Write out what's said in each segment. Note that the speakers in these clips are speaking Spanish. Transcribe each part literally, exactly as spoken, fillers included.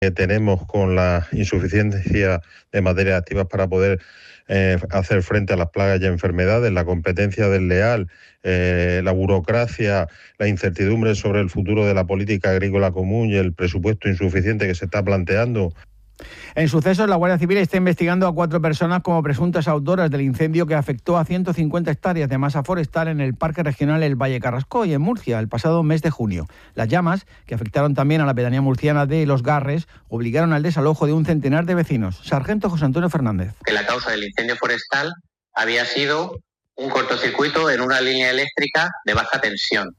que tenemos con la insuficiencia de materias activas para poder eh, hacer frente a las plagas y enfermedades, la competencia desleal, eh, la burocracia, la incertidumbre sobre el futuro de la política agrícola común y el presupuesto insuficiente que se está planteando. En sucesos, la Guardia Civil está investigando a cuatro personas como presuntas autoras del incendio que afectó a ciento cincuenta hectáreas de masa forestal en el Parque Regional El Valle Carrascoy, en Murcia, el pasado mes de junio. Las llamas, que afectaron también a la pedanía murciana de Los Garres, obligaron al desalojo de un centenar de vecinos. Sargento José Antonio Fernández. Que la causa del incendio forestal había sido un cortocircuito en una línea eléctrica de baja tensión.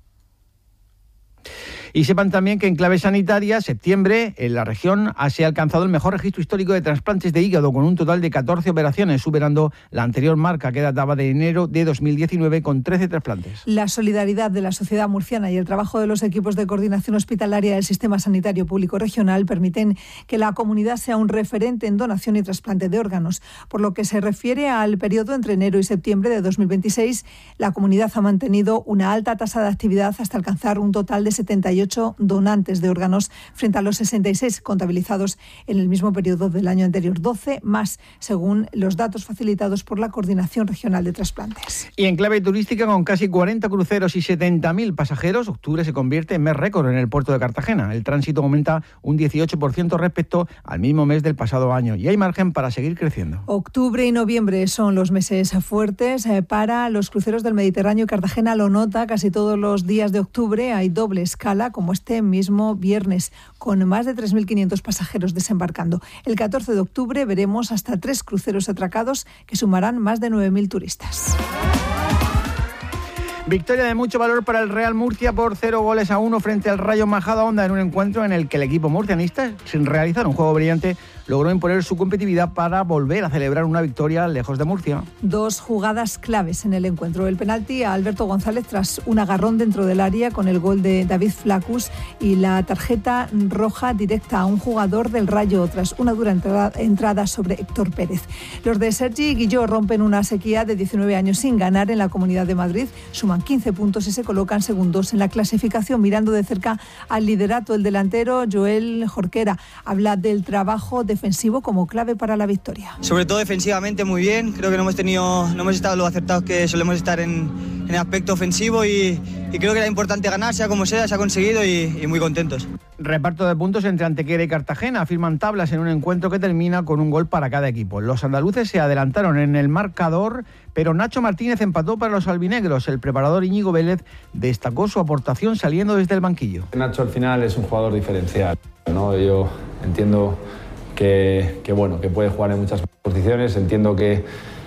Y sepan también que en clave sanitaria, septiembre, en la región se ha alcanzado el mejor registro histórico de trasplantes de hígado, con un total de catorce operaciones, superando la anterior marca que databa de enero de dos mil diecinueve con trece trasplantes. La solidaridad de la sociedad murciana y el trabajo de los equipos de coordinación hospitalaria del Sistema Sanitario Público Regional permiten que la comunidad sea un referente en donación y trasplante de órganos. Por lo que se refiere al periodo entre enero y septiembre de dos mil veintiséis, la comunidad ha mantenido una alta tasa de actividad hasta alcanzar un total de setenta y ocho donantes de órganos frente a los sesenta y seis contabilizados en el mismo periodo del año anterior, doce más según los datos facilitados por la Coordinación Regional de Trasplantes. Y en clave turística, con casi cuarenta cruceros y setenta mil pasajeros, octubre se convierte en mes récord en el puerto de Cartagena. El tránsito aumenta un dieciocho por ciento respecto al mismo mes del pasado año y hay margen para seguir creciendo. Octubre y noviembre son los meses fuertes para los cruceros del Mediterráneo. Cartagena lo nota, casi todos los días de octubre hay doble escala, como este mismo viernes, con más de tres mil quinientos pasajeros desembarcando. El catorce de octubre veremos hasta tres cruceros atracados que sumarán más de nueve mil turistas. Victoria de mucho valor para el Real Murcia por cero goles a uno frente al Rayo Majadahonda en un encuentro en el que el equipo murcianista, sin realizar un juego brillante, logró imponer su competitividad para volver a celebrar una victoria lejos de Murcia. Dos jugadas claves en el encuentro. El penalti a Alberto González tras un agarrón dentro del área con el gol de David Flacus y la tarjeta roja directa a un jugador del Rayo tras una dura entrada, entrada sobre Héctor Pérez. Los de Sergi Guilló rompen una sequía de diecinueve años sin ganar en la Comunidad de Madrid, suman quince puntos y se colocan segundos en la clasificación. Mirando de cerca al liderato, el delantero Joel Jorquera habla del trabajo defensivo como clave para la victoria. Sobre todo defensivamente muy bien, creo que no hemos tenido, no hemos estado lo acertados que solemos estar en, en el aspecto ofensivo y, y creo que era importante ganar, sea como sea, se ha conseguido y, y muy contentos. Reparto de puntos entre Antequera y Cartagena, firman tablas en un encuentro que termina con un gol para cada equipo. Los andaluces se adelantaron en el marcador, pero Nacho Martínez empató para los albinegros. El preparador Íñigo Vélez destacó su aportación saliendo desde el banquillo. Nacho al final es un jugador diferencial, ¿no? Yo entiendo que, que, bueno, que puede jugar en muchas posiciones, entiendo que,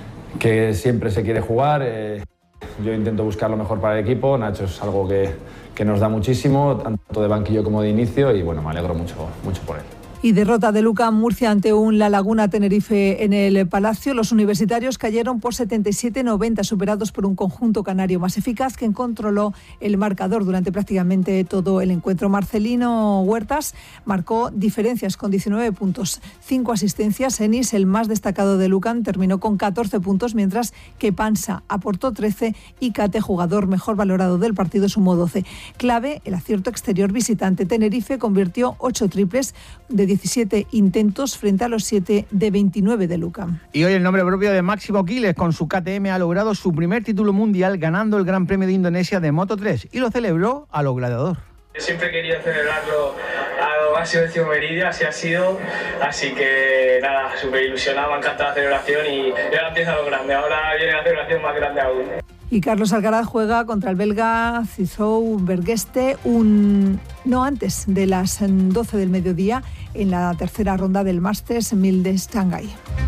que siempre se quiere jugar. Eh, yo intento buscar lo mejor para el equipo. Nacho es algo que, que nos da muchísimo, tanto de banquillo como de inicio, y bueno, me alegro mucho, mucho por él. Y derrota de Lucan Murcia ante un La Laguna Tenerife en el Palacio. Los universitarios cayeron por setenta y siete noventa, superados por un conjunto canario más eficaz que controló el marcador durante prácticamente todo el encuentro. Marcelino Huertas marcó diferencias con diecinueve puntos, cinco asistencias. Enis, el más destacado de Lucan, terminó con catorce puntos, mientras que Pansa aportó trece y Cate, jugador mejor valorado del partido, sumó doce. Clave, el acierto exterior visitante. Tenerife convirtió ocho triples de diecisiete intentos frente a los siete de veintinueve de Lucan. Y hoy el nombre propio de Máximo Quiles, con su K T M, ha logrado su primer título mundial ganando el Gran Premio de Indonesia de Moto tres y lo celebró a lo gladiador. Siempre quería celebrarlo a lo máximo de Meridia, así ha sido, así que nada, súper ilusionado, me encanta la celebración y ahora empieza lo grande, ahora viene la celebración más grande aún. Y Carlos Alcaraz juega contra el belga Zizou Bergeste un no antes de las doce del mediodía en la tercera ronda del Masters mil de Shanghái.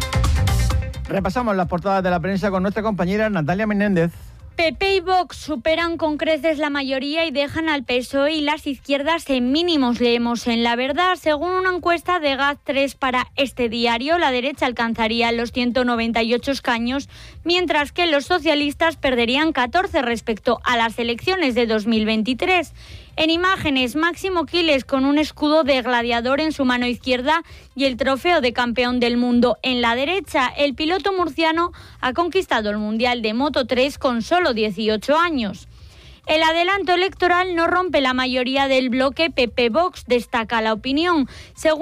Repasamos las portadas de la prensa con nuestra compañera Natalia Menéndez. P P y Vox superan con creces la mayoría y dejan al P S O E y las izquierdas en mínimos. Leemos en La Verdad, según una encuesta de G A Z tres para este diario, la derecha alcanzaría los ciento noventa y ocho escaños, mientras que los socialistas perderían catorce respecto a las elecciones de dos mil veintitrés. En imágenes, Máximo Quiles con un escudo de gladiador en su mano izquierda y el trofeo de campeón del mundo en la derecha. El piloto murciano ha conquistado el Mundial de Moto tres con solo dieciocho años. El adelanto electoral no rompe la mayoría del bloque P P-Vox, destaca La Opinión. Según